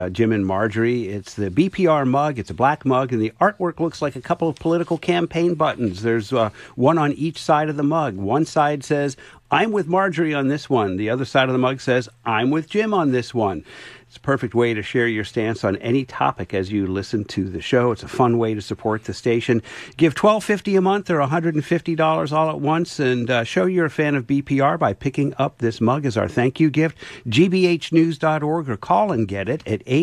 Jim and Marjorie. It's the BPR mug. It's a black mug, and the artwork looks like a couple of political campaign buttons. There's one on each side of the mug. One side says, "I'm with Marjorie on this one." The other side of the mug says, "I'm with Jim on this one." It's a perfect way to share your stance on any topic as you listen to the show. It's a fun way to support the station. Give $12.50 a month or $150 all at once, and show you're a fan of BPR by picking up this mug as our thank you gift. gbhnews.org, or call and get it at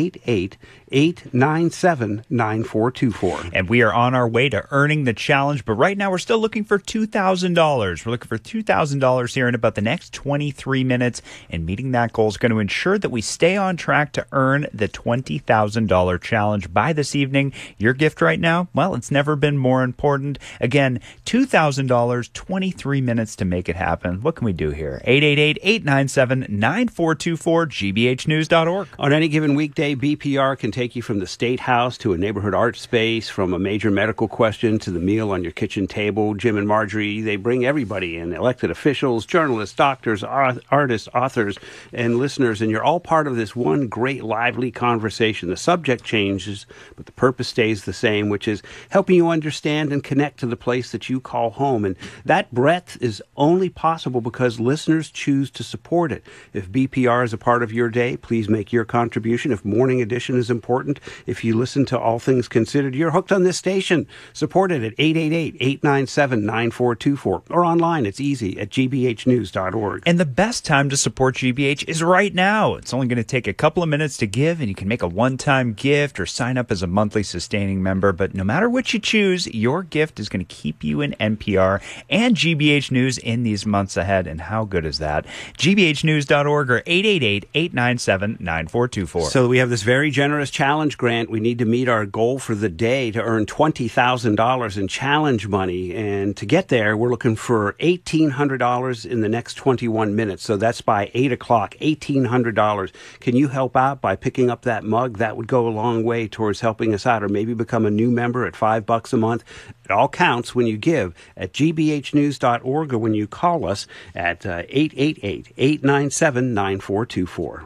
888-897-9424. And we are on our way to earning the challenge, but right now we're still looking for $2,000. We're looking for $2,000 here in about the next 23 minutes, and meeting that goal is going to ensure that we stay on track to earn the $20,000 challenge by this evening. Your gift right now, well, it's never been more important. Again, $2,000, 23 minutes to make it happen. What can we do here? 888-897-9424, gbhnews.org. On any given weekday, BPR can take you from the State House to a neighborhood art space, from a major medical question to the meal on your kitchen table. Jim and Marjorie, they bring everybody in, elected officials, journalists, doctors, artists, authors, and listeners, and you're all part of this one great lively conversation. The subject changes, but the purpose stays the same, which is helping you understand and connect to the place that you call home. And that breadth is only possible because listeners choose to support it. If BPR is a part of your day, please make your contribution. If Morning Edition is important, if you listen to All Things Considered, you're hooked on this station. Support it at 888-897-9424, or online. It's easy at gbhnews.org. And the best time to support GBH is right now. It's only going to take a couple of minutes to give, and you can make a one-time gift or sign up as a monthly sustaining member. But no matter what you choose, your gift is going to keep you in NPR and GBH News in these months ahead. And how good is that? gbhnews.org or 888-897-9424. So we have this very generous challenge grant. We need to meet our goal for the day to earn $20,000 in challenge money. And to get there, we're looking for $1,800 in the next 21 minutes. So that's by 8 o'clock, $1,800. Can you help out by picking up that mug? That would go a long way towards helping us out, or maybe become a new member at $5 a month. It all counts when you give at gbhnews.org, or when you call us at 888-897-9424.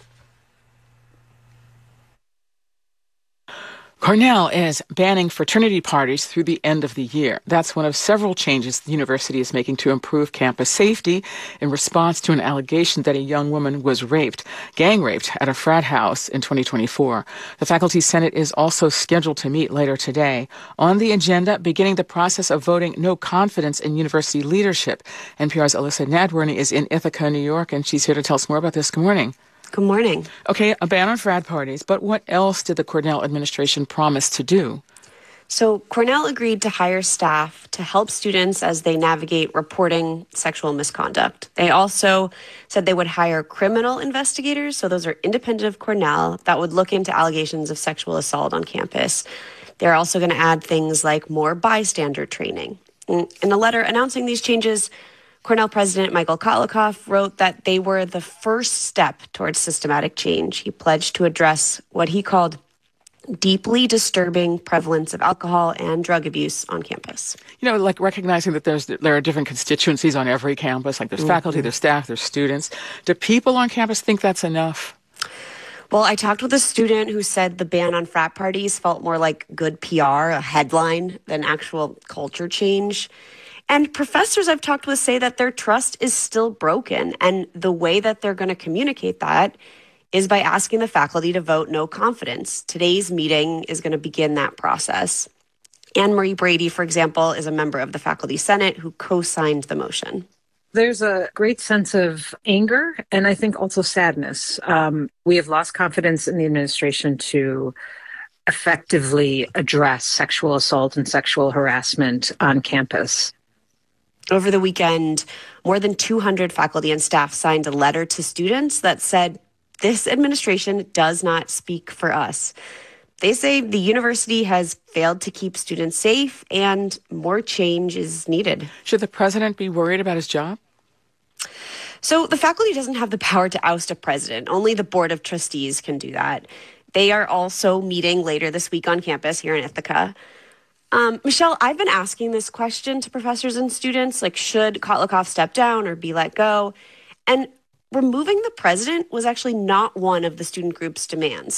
Cornell is banning fraternity parties through the end of the year. That's one of several changes the university is making to improve campus safety in response to an allegation that a young woman was gang raped at a frat house in 2024. The Faculty Senate is also scheduled to meet later today. On the agenda, beginning the process of voting no confidence in university leadership. NPR's Alyssa Nadworny is in Ithaca, New York, and she's here to tell us more about this. Good morning. Good morning. Okay, a ban on frat parties, but what else did the Cornell administration promise to do? So Cornell agreed to hire staff to help students as they navigate reporting sexual misconduct. They also said they would hire criminal investigators, so those are independent of Cornell, that would look into allegations of sexual assault on campus. They're also going to add things like more bystander training. In a letter announcing these changes, Cornell President Michael Kotlikov wrote that they were the first step towards systematic change. He pledged to address what he called deeply disturbing prevalence of alcohol and drug abuse on campus. You know, like recognizing that there are different constituencies on every campus, like there's faculty, there's staff, there's students. Do people on campus think that's enough? Well, I talked with a student who said the ban on frat parties felt more like good PR, a headline, than actual culture change. And professors I've talked with say that their trust is still broken. And the way that they're going to communicate that is by asking the faculty to vote no confidence. Today's meeting is going to begin that process. Anne Marie Brady, for example, is a member of the Faculty Senate who co-signed the motion. There's a great sense of anger and I think also sadness. We have lost confidence in the administration to effectively address sexual assault and sexual harassment on campus. Over the weekend, more than 200 faculty and staff signed a letter to students that said, "This administration does not speak for us." They say the university has failed to keep students safe and more change is needed. Should the president be worried about his job? So the faculty doesn't have the power to oust a president. Only the Board of Trustees can do that. They are also meeting later this week on campus here in Ithaca. Michelle, I've been asking this question to professors and students, like, should Kotlikov step down or be let go? And removing the president was actually not one of the student group's demands.